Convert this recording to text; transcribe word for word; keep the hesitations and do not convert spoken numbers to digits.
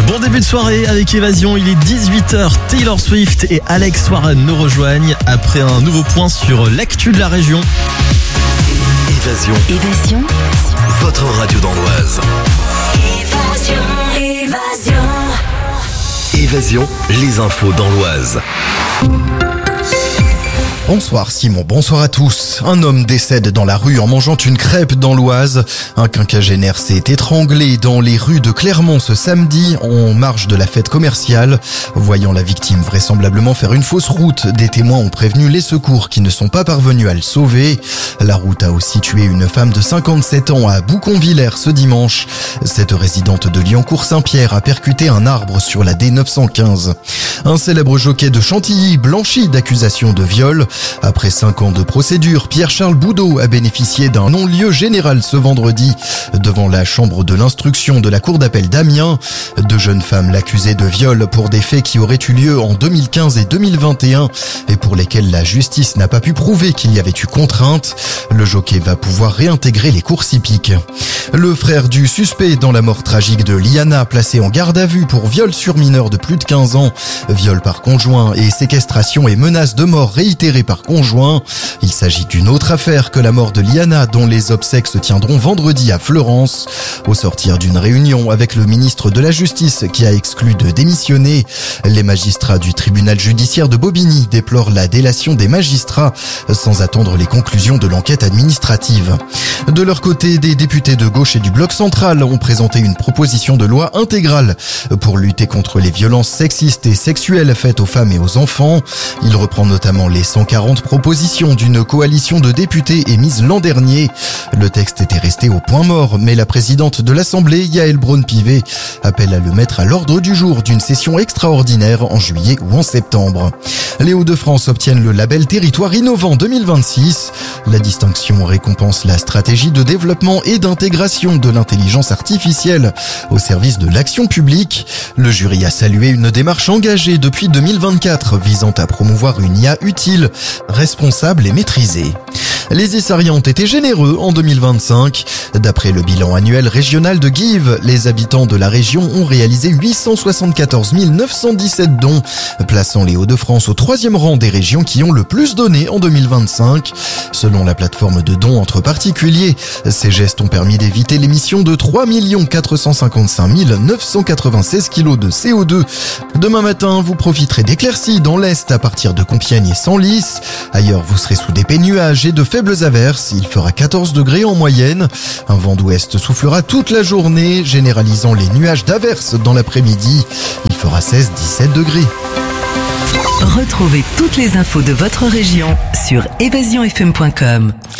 Bon début de soirée avec Évasion, il est dix-huit heures, Taylor Swift et Alex Warren nous rejoignent après un nouveau point sur l'actu de la région. Évasion. Évasion. Votre radio dans l'Oise. Évasion. Évasion. Évasion, les infos dans l'Oise. Bonsoir Simon, bonsoir à tous. Un homme décède dans la rue en mangeant une crêpe dans l'Oise. Un quinquagénaire s'est étranglé dans les rues de Clermont ce samedi en marge de la fête commerciale. Voyant la victime vraisemblablement faire une fausse route, des témoins ont prévenu les secours qui ne sont pas parvenus à le sauver. La route a aussi tué une femme de cinquante-sept ans à Bouconvillers ce dimanche. Cette résidente de Liancourt-Saint-Pierre a percuté un arbre sur la D neuf cent quinze. Un célèbre jockey de Chantilly blanchi d'accusations de viol. Après cinq ans de procédure, Pierre-Charles Boudot a bénéficié d'un non-lieu général ce vendredi devant la chambre de l'instruction de la cour d'appel d'Amiens. Deux jeunes femmes l'accusaient de viol pour des faits qui auraient eu lieu en deux mille quinze et deux mille vingt et un et pour lesquels la justice n'a pas pu prouver qu'il y avait eu contrainte. Le jockey va pouvoir réintégrer les courses hippiques. Le frère du suspect dans la mort tragique de Liana, placé en garde à vue pour viol sur mineur de plus de quinze ans, viol par conjoint et séquestration et menace de mort réitérée par conjoint. Il s'agit d'une autre affaire que la mort de Liana, dont les obsèques se tiendront vendredi à Fleurance. Au sortir d'une réunion avec le ministre de la Justice qui a exclu de démissionner, les magistrats du tribunal judiciaire de Bobigny déplorent la délation des magistrats sans attendre les conclusions de l'enquête administrative. De leur côté, des députés de gauche et du bloc central ont présenté une proposition de loi intégrale pour lutter contre les violences sexistes et sexuelles faites aux femmes et aux enfants. Il reprend notamment les cent quarante propositions d'une coalition de députés émises l'an dernier. Le texte était resté au point mort, mais la présidente de l'Assemblée, Yaël Braun-Pivet, appelle à le mettre à l'ordre du jour d'une session extraordinaire en juillet ou en septembre. Les Hauts-de-France obtiennent le label Territoire Innovant deux mille vingt-six. La distinction récompense la stratégie de développement et d'intégration de l'intelligence artificielle au service de l'action publique. Le jury a salué une démarche engagée depuis deux mille vingt-quatre visant à promouvoir une I A utile, responsable et maîtrisée. Les Issariens ont été généreux en deux mille vingt-cinq. D'après le bilan annuel régional de Give, les habitants de la région ont réalisé huit cent soixante-quatorze mille neuf cent dix-sept dons, plaçant les Hauts-de-France au troisième rang des régions qui ont le plus donné en deux mille vingt-cinq. Selon la plateforme de dons entre particuliers, ces gestes ont permis d'éviter l'émission de trois millions quatre cent cinquante-cinq mille neuf cent quatre-vingt-seize kilos de C O deux. Demain matin, vous profiterez d'éclaircies dans l'Est à partir de Compiègne et Senlis. Ailleurs, vous serez sous d'épais nuages et de faibles averses. Il fera quatorze degrés en moyenne. Un vent d'ouest soufflera toute la journée, généralisant les nuages d'averses dans l'après-midi. Il fera seize à dix-sept degrés. Retrouvez toutes les infos de votre région sur évasion f m point com.